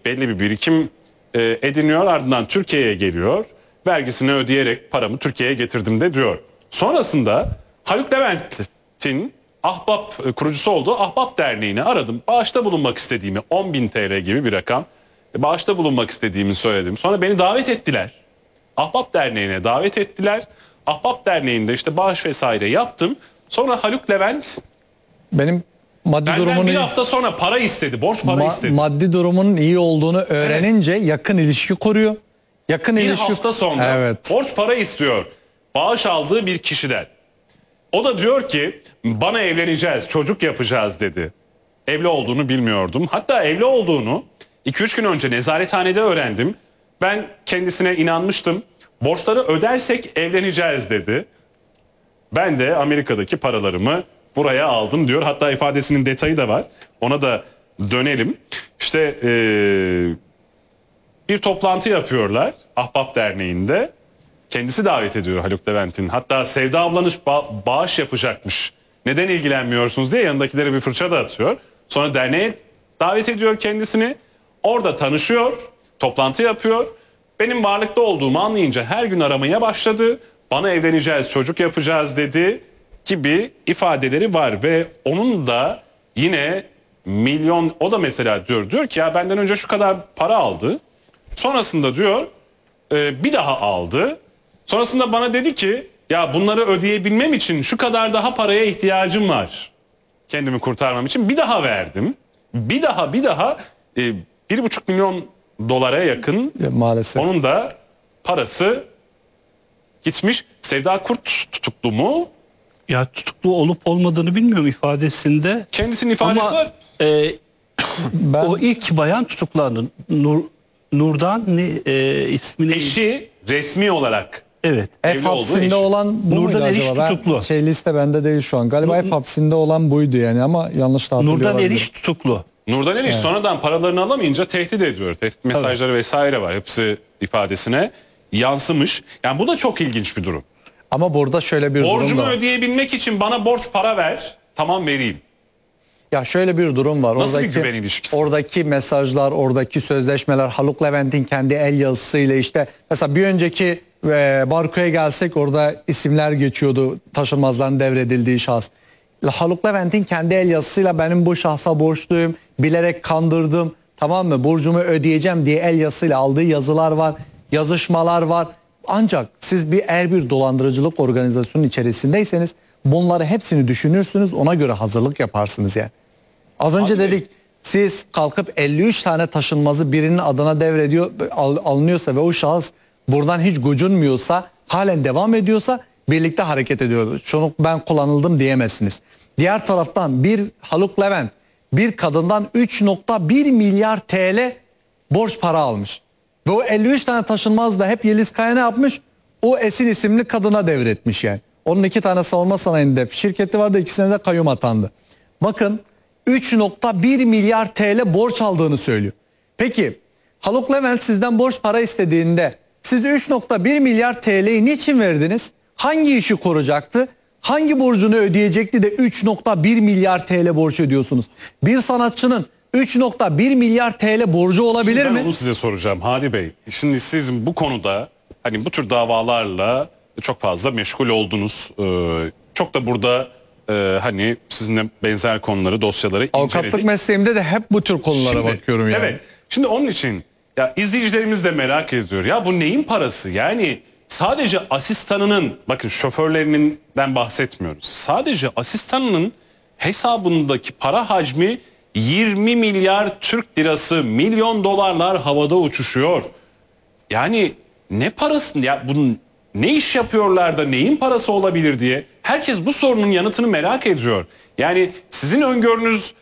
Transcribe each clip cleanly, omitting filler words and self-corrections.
belli bir birikim ediniyor. Ardından Türkiye'ye geliyor. Vergisini ödeyerek paramı Türkiye'ye getirdim de diyor. Sonrasında Haluk Levent'in Ahbap kurucusu olduğu Ahbap Derneği'ni aradım. Bağışta bulunmak istediğimi, 10.000 TL gibi bir rakam. Bağışta bulunmak istediğimi söyledim. Sonra beni davet ettiler. Ahbap Derneği'ne davet ettiler. Ahbap Derneği'nde işte bağış vesaire yaptım. Sonra Haluk Levent benim maddi benden durumun bir hafta sonra para istedi. Borç para istedi. maddi durumunun iyi olduğunu öğrenince yakın ilişki kuruyor. Yakın Bir ilişki hafta sonra evet. borç para istiyor. Bağış aldığı bir kişiden. O da diyor ki bana evleneceğiz, çocuk yapacağız dedi. Evli olduğunu bilmiyordum. Hatta evli olduğunu 2-3 gün önce nezarethanede öğrendim. Ben kendisine inanmıştım. Borçları ödersek evleneceğiz dedi. Ben de Amerika'daki paralarımı buraya aldım diyor. Hatta ifadesinin detayı da var. Ona da dönelim. İşte bir toplantı yapıyorlar Ahbap Derneği'nde. Kendisi davet ediyor Haluk Levent'in. Hatta Sevda ablanız bağış yapacakmış. Neden ilgilenmiyorsunuz diye yanındakilere bir fırça da atıyor. Sonra derneğe davet ediyor kendisini. Orada tanışıyor, toplantı yapıyor. Benim varlıkta olduğumu anlayınca her gün aramaya başladı. Bana evleneceğiz, çocuk yapacağız dedi gibi ifadeleri var. Ve onun da yine milyon, o da mesela diyor ki ya benden önce şu kadar para aldı. Sonrasında diyor bir daha aldı. Sonrasında bana dedi ki ya bunları ödeyebilmem için şu kadar daha paraya ihtiyacım var. Kendimi kurtarmam için bir daha verdim. Bir daha 1,5 milyon dolara yakın maalesef. Onun da parası gitmiş. Sevda Kurt tutuklu mu? Ya tutuklu olup olmadığını bilmiyorum ifadesinde. Kendisinin ifadesi ama, var. O ilk bayan tutuklandı. Nurdan ismini... Eşi resmi olarak Evet. F hapsinde olan bu muydu Nurdan Eriş acaba? tutuklu. Liste bende değil şu an. Galiba F hapsinde olan buydu yani ama yanlış da hatırlıyor Nurdan olabilirim. Eriş tutuklu. Nurdan Eriş sonradan paralarını alamayınca tehdit ediyor. Tehdit mesajları vesaire var. Hepsi ifadesine yansımış. Yani bu da çok ilginç bir durum. Ama burada şöyle bir durum Borcumu da var. ödeyebilmek için bana borç para ver. Tamam vereyim. Ya şöyle bir durum var. Nasıl bir güven ilişkisi? Oradaki mesajlar, oradaki sözleşmeler, Haluk Levent'in kendi el yazısıyla işte mesela bir önceki Barko'ya gelsek orada isimler geçiyordu. Taşınmazların devredildiği şahıs. Haluk Levent'in kendi el yazısıyla benim bu şahsa borçluyum, bilerek kandırdım, tamam mı? Borcumu ödeyeceğim diye el yazısıyla aldığı yazılar var, yazışmalar var. Ancak siz eğer bir dolandırıcılık organizasyonun içerisindeyseniz bunları hepsini düşünürsünüz, ona göre hazırlık yaparsınız yani. Az önce dedik siz kalkıp 53 tane taşınmazı birinin adına devrediyor, alınıyorsa ve o şahıs buradan hiç gocunmuyorsa, halen devam ediyorsa birlikte hareket ediyor. Şunu ben kullanıldım diyemezsiniz. Diğer taraftan bir Haluk Levent bir kadından 3,1 milyar TL borç para almış. Ve o 53 tane taşınmaz da hep Yeliz Kaya ne yapmış? O Esin isimli kadına devretmiş yani. Onun 2 tane savunma sanayinde şirketi vardı, ikisine de kayyum atandı. Bakın 3,1 milyar TL borç aldığını söylüyor. Peki Haluk Levent sizden borç para istediğinde siz 3,1 milyar TL'yi niçin verdiniz? Hangi işi koruyacaktı? Hangi borcunu ödeyecekti de 3,1 milyar TL borç ödüyorsunuz? Bir sanatçının 3,1 milyar TL borcu olabilir mi? Ben onu size soracağım Hadi Bey. Şimdi siz bu konuda hani bu tür davalarla çok fazla meşgul oldunuz. Çok da burada hani sizinle benzer konuları, dosyaları inceledik. Avukatlık mesleğimde de hep bu tür konulara bakıyorum yani. Evet. Şimdi onun için ya izleyicilerimiz de merak ediyor. Ya bu neyin parası? Yani sadece asistanının, bakın şoförlerinden bahsetmiyoruz. Sadece asistanının hesabındaki para hacmi 20 milyar Türk lirası, milyon dolarlar havada uçuşuyor. Yani ne parası, ya bunun ne iş yapıyorlar da neyin parası olabilir diye herkes bu sorunun yanıtını merak ediyor. Yani sizin öngörünüz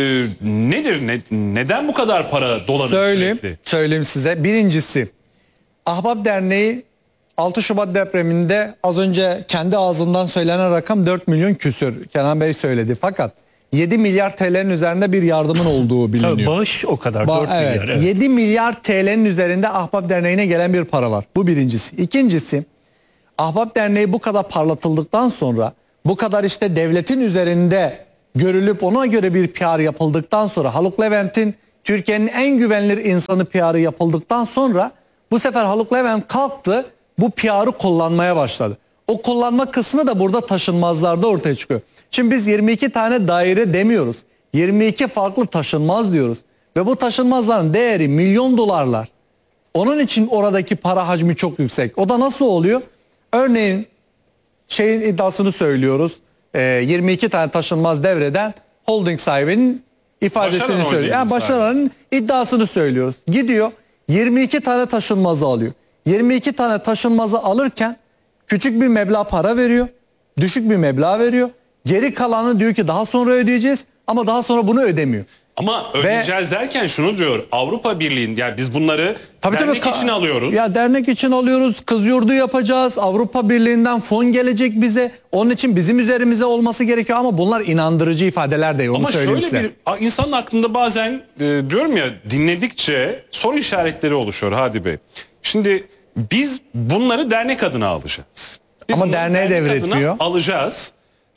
nedir? Neden bu kadar para dolanıyor? Söyleyeyim size. Birincisi Ahbap Derneği 6 Şubat depreminde az önce kendi ağzından söylenen rakam 4 milyon küsür. Kenan Bey söyledi. Fakat 7 milyar TL'nin üzerinde bir yardımın olduğu biliniyor. Tabii bağış o kadar 4 milyar. Evet. 7 milyar TL'nin üzerinde Ahbap Derneği'ne gelen bir para var. Bu birincisi. İkincisi Ahbap Derneği bu kadar parlatıldıktan sonra, bu kadar işte devletin üzerinde görülüp ona göre bir PR yapıldıktan sonra Haluk Levent'in Türkiye'nin en güvenilir insanı PR'ı yapıldıktan sonra bu sefer Haluk Levent kalktı, bu PR'ı kullanmaya başladı. O kullanma kısmı da burada taşınmazlarda ortaya çıkıyor. Şimdi biz 22 tane daire demiyoruz. 22 farklı taşınmaz diyoruz. Ve bu taşınmazların değeri milyon dolarlar. Onun için oradaki para hacmi çok yüksek. O da nasıl oluyor? Örneğin şeyin iddiasını söylüyoruz. 22 tane taşınmaz devreden holding sahibinin ifadesini Başaran söylüyor. Yani Holding'in Başaran'ın iddiasını söylüyoruz. Gidiyor 22 tane taşınmazı alıyor. 22 tane taşınmazı alırken küçük bir meblağ para veriyor. Düşük bir meblağ veriyor. Geri kalanı diyor ki daha sonra ödeyeceğiz ama daha sonra bunu ödemiyor. Ama ödeyeceğiz derken şunu diyor. Avrupa Birliği'nin, yani biz bunları dernek için alıyoruz. Ya dernek için alıyoruz. Kız yurdu yapacağız. Avrupa Birliği'nden fon gelecek bize. Onun için bizim üzerimize olması gerekiyor ama bunlar inandırıcı ifadeler değil. Onu Ama söyleyeyim şöyle size. insanın aklında bazen diyorum ya, dinledikçe soru işaretleri oluşuyor Hadi Bey. Şimdi biz bunları dernek adına alacağız. Biz Ama bunları derneğe dernek devretmiyor. adına alacağız.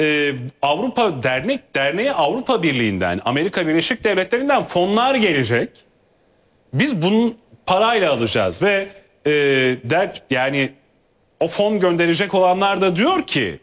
Derneğe Avrupa Birliği'nden, Amerika Birleşik Devletleri'nden fonlar gelecek. Biz bunun parayla alacağız ve yani o fon gönderecek olanlar da diyor ki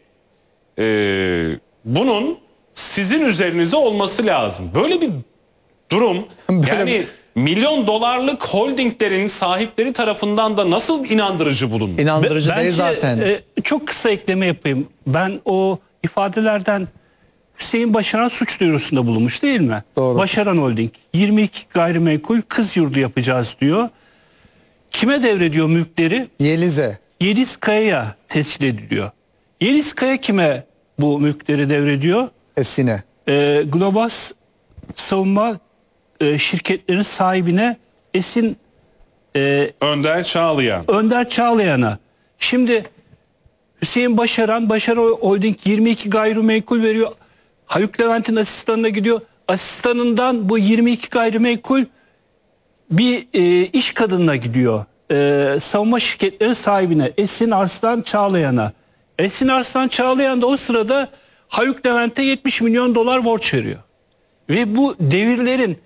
bunun sizin üzerinize olması lazım. Böyle bir durum yani milyon dolarlık holdinglerin sahipleri tarafından da nasıl inandırıcı bulunur? İnandırıcı değil Bence, zaten. çok kısa ekleme yapayım. Ben o ifadelerden Hüseyin Başaran suç duyurusunda bulunmuş değil mi? Doğru. Başaran Holding 22 gayrimenkul kız yurdu yapacağız diyor. Kime devrediyor mülkleri? Yeliz'e. Yeliz Kaya'ya tescil ediliyor. Yeliz Kaya kime bu mülkleri devrediyor? Esin'e. Global savunma şirketlerinin sahibine Esin Önder Çağlayan. Önder Çağlayan'a. Şimdi Hüseyin Başaran Holding 22 gayrimenkul veriyor. Haluk Levent'in asistanına gidiyor. Asistanından bu 22 gayrimenkul bir iş kadınına gidiyor. Savunma şirketleri sahibine Esin Arslan Çağlayan'a. Esin Arslan Çağlayan da o sırada Haluk Levent'e 70 milyon dolar borç veriyor. Ve bu devirlerin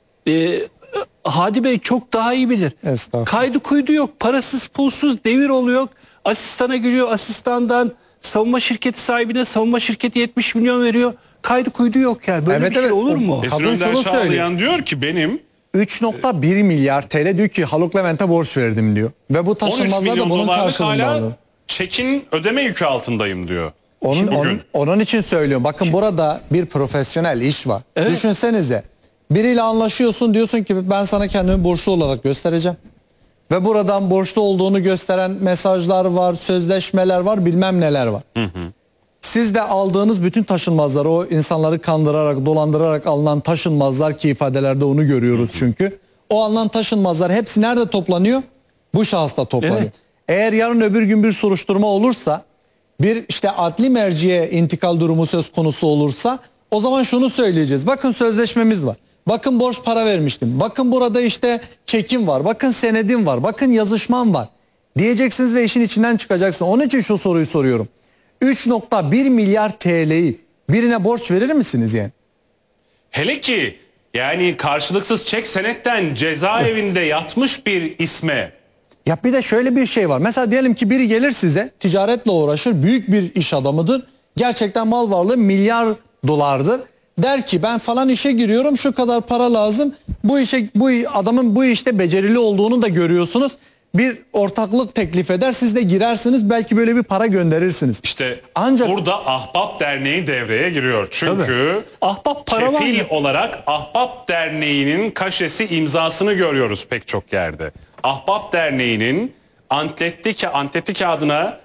Hadi Bey çok daha iyi bilir. Estağfurullah. Kaydı kuydu yok. Parasız pulsuz devir oluyor. Asistana geliyor. Asistandan savunma şirketi sahibine savunma şirketi 70 milyon veriyor. Kaydı kuydu yok yani. Böyle Evet, bir şey evet. olur mu? Esin Kadın Önder şunu söylüyor. Çağlayan diyor ki benim 3.1 milyar TL diyor ki Haluk Levent'e borç verdim diyor. Ve bu 13 taşınmazlar da milyon bunun dolarlık karşılığında hala alıyor. çekin ödeme yükü altındayım diyor. Bugün. Onun için söylüyorum. Bakın burada bir profesyonel iş var. Evet. Düşünsenize. Biriyle anlaşıyorsun, diyorsun ki ben sana kendimi borçlu olarak göstereceğim. Ve buradan borçlu olduğunu gösteren mesajlar var, sözleşmeler var, bilmem neler var. Siz de aldığınız bütün taşınmazlar, o insanları kandırarak, dolandırarak alınan taşınmazlar ki ifadelerde onu görüyoruz çünkü. O alınan taşınmazlar hepsi nerede toplanıyor? Bu şahısta toplanıyor. Evet. Eğer yarın öbür gün bir soruşturma olursa, bir işte adli merciye intikal durumu söz konusu olursa o zaman şunu söyleyeceğiz. Bakın sözleşmemiz var. Bakın borç para vermiştim. Bakın burada işte çekim var. Bakın senedim var. Bakın yazışmam var. Diyeceksiniz ve işin içinden çıkacaksın. Onun için şu soruyu soruyorum. 3.1 milyar TL'yi birine borç verir misiniz yani? Hele ki yani karşılıksız çek senetten cezaevinde yatmış bir isme Ya bir de şöyle bir şey var. Mesela diyelim ki biri gelir size, ticaretle uğraşır, büyük bir iş adamıdır. Gerçekten mal varlığı milyar dolardır. Der ki ben falan işe giriyorum, şu kadar para lazım. Bu adamın bu işte becerili olduğunu da görüyorsunuz. Bir ortaklık teklif eder, siz de girersiniz, belki böyle bir para gönderirsiniz. İşte Ancak burada Ahbap Derneği devreye giriyor. Çünkü Ahbap para var kefil ya. olarak Ahbap Derneği'nin kaşesi, imzasını görüyoruz pek çok yerde. Ahbap Derneği'nin antletli kağıdına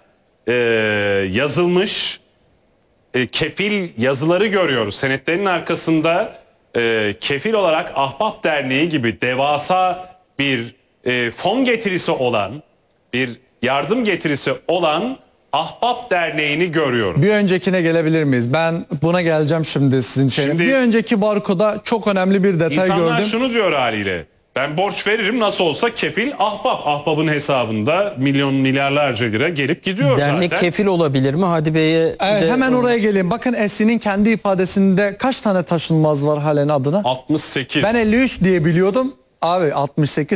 yazılmış kefil yazıları görüyoruz. Senetlerin arkasında kefil olarak Ahbap Derneği gibi devasa bir fon getirisi olan, bir yardım getirisi olan Ahbap Derneği'ni görüyoruz. bir öncekine gelebilir miyiz? Ben buna geleceğim şimdi sizin şeyine. Şimdi- Bir önceki barkoda çok önemli bir detay İnsanlar gördüm. şunu diyor haliyle. Ben borç veririm, nasıl olsa kefil ahbap. Ahbabın hesabında milyarlarca lira gelip gidiyor Dernek zaten. kefil olabilir mi? Hadi Bey'e Evet, de- hemen oraya geleyim. Bakın Esin'in kendi ifadesinde kaç tane taşınmaz var halen adına? 68. Ben 53 diye biliyordum. Abi 68